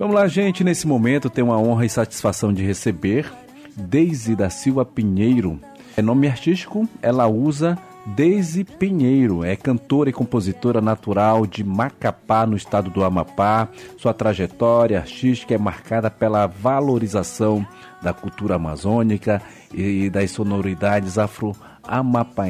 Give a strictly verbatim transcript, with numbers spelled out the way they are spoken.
Vamos lá, gente. Nesse momento tenho a honra e satisfação de receber Deise da Silva Pinheiro. É nome artístico, ela usa Deise Pinheiro. É cantora e compositora natural de Macapá, no estado do Amapá. Sua trajetória artística é marcada pela valorização da cultura amazônica e das sonoridades afro-amapá.